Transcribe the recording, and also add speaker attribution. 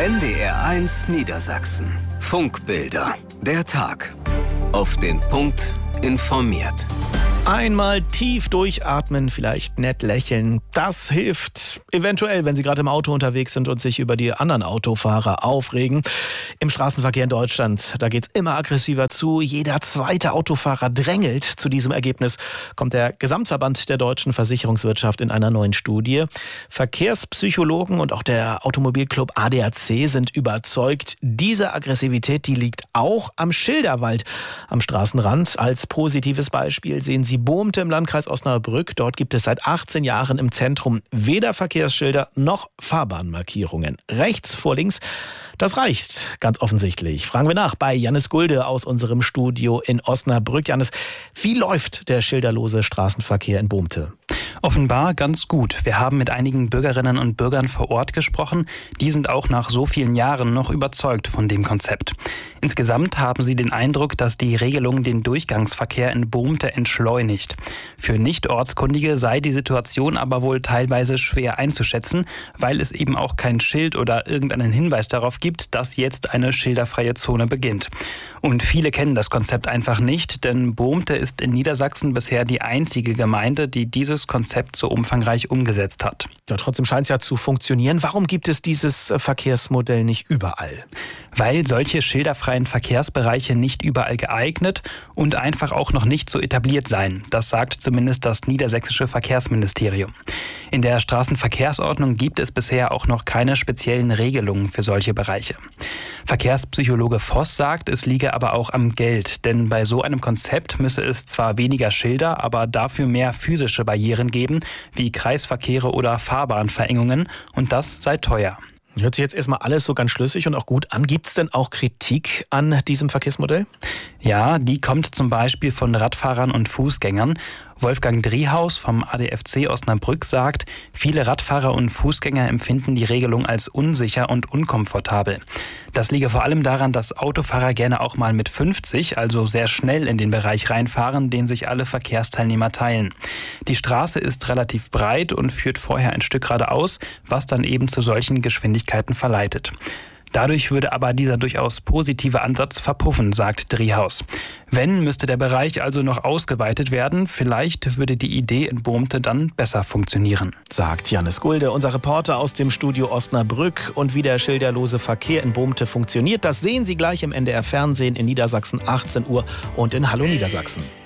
Speaker 1: NDR1 Niedersachsen. Funkbilder. Der Tag. Auf den Punkt informiert.
Speaker 2: Einmal tief durchatmen, vielleicht nett lächeln. Das hilft eventuell, wenn Sie gerade im Auto unterwegs sind und sich über die anderen Autofahrer aufregen. Im Straßenverkehr in Deutschland, da geht's immer aggressiver zu. Jeder zweite Autofahrer drängelt. Zu diesem Ergebnis kommt der Gesamtverband der deutschen Versicherungswirtschaft in einer neuen Studie. Verkehrspsychologen und auch der Automobilclub ADAC sind überzeugt, diese Aggressivität, die liegt auch am Schilderwald am Straßenrand. Als positives Beispiel sehen Sie Bohmte im Landkreis Osnabrück. Dort gibt es seit 18 Jahren im Zentrum weder Verkehrsschilder noch Fahrbahnmarkierungen. Rechts vor links, das reicht ganz offensichtlich. Fragen wir nach bei Jannis Gulde aus unserem Studio in Osnabrück. Jannis, wie läuft der schilderlose Straßenverkehr in Bohmte?
Speaker 3: Offenbar ganz gut. Wir haben mit einigen Bürgerinnen und Bürgern vor Ort gesprochen. Die sind auch nach so vielen Jahren noch überzeugt von dem Konzept. Insgesamt haben sie den Eindruck, dass die Regelung den Durchgangsverkehr in Bohmte entschleunigt. Für Nicht-Ortskundige sei die Situation aber wohl teilweise schwer einzuschätzen, weil es eben auch kein Schild oder irgendeinen Hinweis darauf gibt, dass jetzt eine schilderfreie Zone beginnt. Und viele kennen das Konzept einfach nicht, denn Bohmte ist in Niedersachsen bisher die einzige Gemeinde, die dieses Konzept so umfangreich umgesetzt hat.
Speaker 2: Ja, trotzdem scheint es ja zu funktionieren. Warum gibt es dieses Verkehrsmodell nicht überall?
Speaker 3: Weil solche schilderfreien Verkehrsbereiche nicht überall geeignet und einfach auch noch nicht so etabliert seien. Das sagt zumindest das niedersächsische Verkehrsministerium. In der Straßenverkehrsordnung gibt es bisher auch noch keine speziellen Regelungen für solche Bereiche. Verkehrspsychologe Voss sagt, es liege aber auch am Geld, denn bei so einem Konzept müsse es zwar weniger Schilder, aber dafür mehr physische Barrieren geben, wie Kreisverkehre oder Fahrbahnverengungen, und das sei teuer.
Speaker 2: Hört sich jetzt erstmal alles so ganz schlüssig und auch gut an. Gibt es denn auch Kritik an diesem Verkehrsmodell?
Speaker 3: Ja, die kommt zum Beispiel von Radfahrern und Fußgängern. Wolfgang Driehaus vom ADFC Osnabrück sagt, viele Radfahrer und Fußgänger empfinden die Regelung als unsicher und unkomfortabel. Das liege vor allem daran, dass Autofahrer gerne auch mal mit 50, also sehr schnell in den Bereich reinfahren, den sich alle Verkehrsteilnehmer teilen. Die Straße ist relativ breit und führt vorher ein Stück geradeaus, was dann eben zu solchen Geschwindigkeiten verleitet. Dadurch würde aber dieser durchaus positive Ansatz verpuffen, sagt Driehaus. Wenn, müsste der Bereich also noch ausgeweitet werden. Vielleicht würde die Idee in Bohmte dann besser funktionieren.
Speaker 2: Sagt Jannis Gulde, unser Reporter aus dem Studio Osnabrück. Und wie der schilderlose Verkehr in Bohmte funktioniert, das sehen Sie gleich im NDR Fernsehen in Niedersachsen 18 Uhr und in Hallo Niedersachsen.